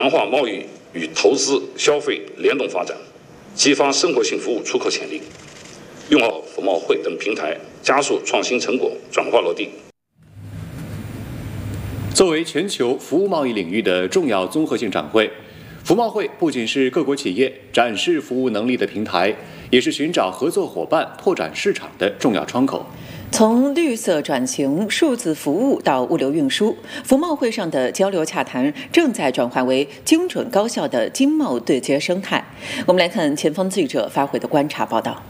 强化贸易与投资消费联动发展，激发生活性服务出口潜力，用好服贸会等平台，加速创新成果转化落地。 作为全球服务贸易领域的重要综合性展会，服贸会不仅是各国企业展示服务能力的平台，也是寻找合作伙伴、拓展市场的重要窗口。 从绿色转型、数字服务到物流运输，服贸会上的交流洽谈正在转化为精准高效的经贸对接生态。我们来看前方记者发回的观察报道。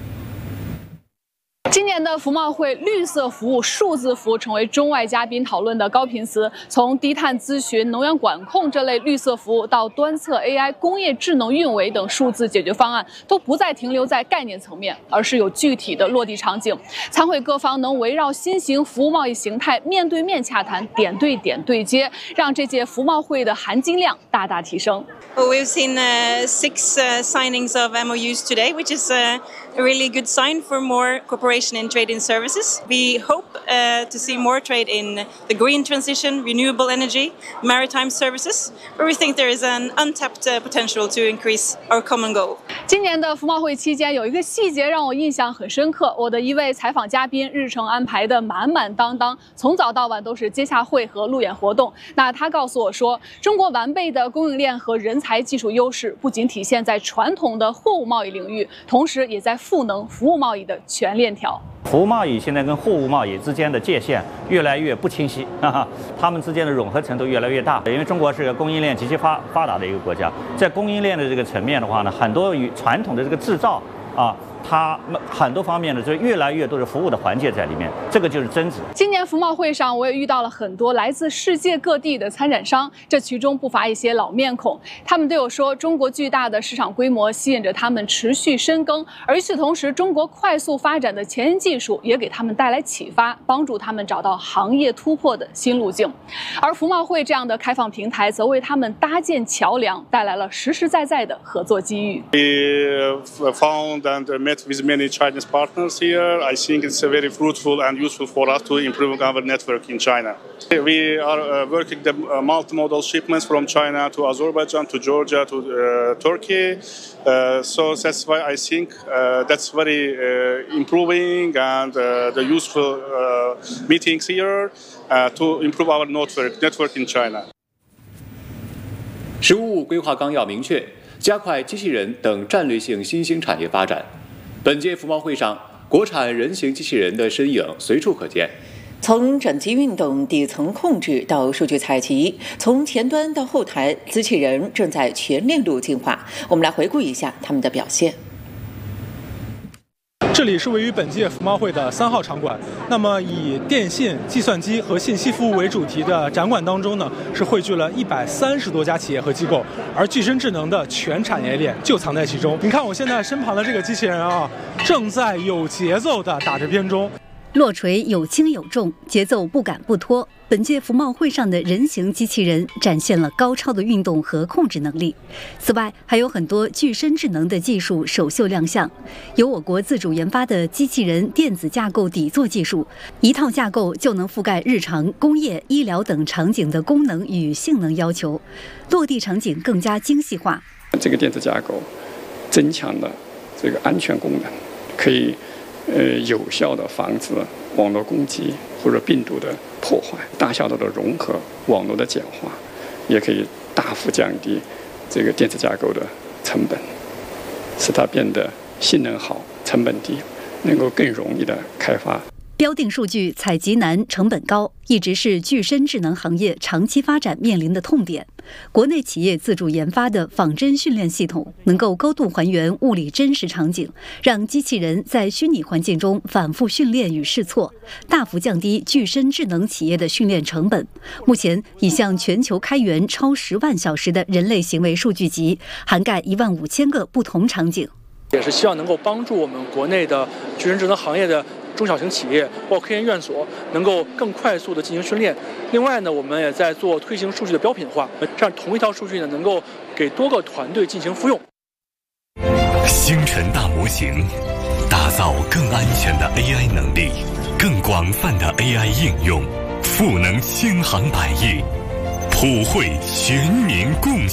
今年的服贸会，绿色服务、数字服务成为中外嘉宾讨论的高频词。从低碳咨询、能源管控这类绿色服务，到端测 AI、工业智能运维等数字解决方案，都不再停留在概念层面，而是有具体的落地场景。参会各方能围绕新型服务贸易形态面对面洽谈，点对点对接，让这届服贸会的含金量大大提升。 Well, we've seen 6 signings of MOUs today, which is a really good sign for more cooperation in trade and services. We hope to see more trade in the green transition, renewable energy, maritime services, where we think there is an untapped potential to increase our common goal. 今年的服贸会期间，有一个细节让我印象很深刻。我的一位采访嘉宾日程安排的满满当当，从早到晚都是接洽会和路演活动。那他告诉我说，中国完备的供应链和人才技术优势，不仅体现在传统的货物贸易领域，同时也在赋能服务贸易的全链条。 服务贸易现在跟货物贸易之间的界限越来越不清晰，它们之间的融合程度越来越大。因为中国是个供应链极其发达的一个国家，在供应链的这个层面的话呢，很多与传统的这个制造它很多方面呢，就越来越多的服务的环节在里面，这个就是增值。 今年服贸会上，我也遇到了很多来自世界各地的参展商，这其中不乏一些老面孔。他们对我说，中国巨大的市场规模吸引着他们持续深耕，而与此同时，中国快速发展的前沿技术也给他们带来启发，帮助他们找到行业突破的新路径。而服贸会这样的开放平台，则为他们搭建桥梁，带来了实实在在的合作机遇。 We found and met with many Chinese partners here. I think it's very fruitful and useful for us to improve our network in China. We are working the multimodal shipments from China to Azerbaijan, to Georgia, to Turkey. So that's why I think that's very improving and the useful meetings here to improve our network in China. 十五五规划纲要明确，加快机器人等战略性新兴产业发展。本届服贸会上，国产人形机器人的身影随处可见。 从整机运动、底层控制到数据采集，从前端到后台，机器人正在全链路进化。我们来回顾一下他们的表现。 这里是位于本届服贸会的3号场馆。那么以电信、计算机和信息服务为主题的展馆当中呢，是汇聚了130多家企业和机构，而具身智能的全产业链就藏在其中。你看我现在身旁的这个机器人啊，正在有节奏地打着编钟。 落锤有轻有重，节奏不赶不拖。本届服贸会上的人形机器人展现了高超的运动和控制能力。此外，还有很多具身智能的技术首秀亮相，有我国自主研发的机器人电子架构底座技术，一套架构就能覆盖日常、工业、医疗等场景的功能与性能要求，落地场景更加精细化。 这个电子架构增强了这个安全功能，可以有效地防止网络攻击或者病毒的破坏，大效度的融合网络的简化，也可以大幅降低这个电子架构的成本，使它变得性能好、成本低，能够更容易地开发。 标定数据采集难、成本高，一直是具身智能行业长期发展面临的痛点。国内企业自主研发的仿真训练系统，能够高度还原物理真实场景，让机器人在虚拟环境中反复训练与试错，大幅降低具身智能企业的训练成本。目前已向全球开源超10万小时的人类行为数据集，涵盖15000个不同场景。 也是希望能够帮助我们国内的具身智能行业的中小型企业，包括科研院所，能够更快速的进行训练。另外呢，我们也在做推行数据的标品化，这样同一套数据呢，能够给多个团队进行复用。 星辰大模型，打造更安全的 AI 能力，更广泛的 AI 应用，赋能千行百业，普惠全民共享。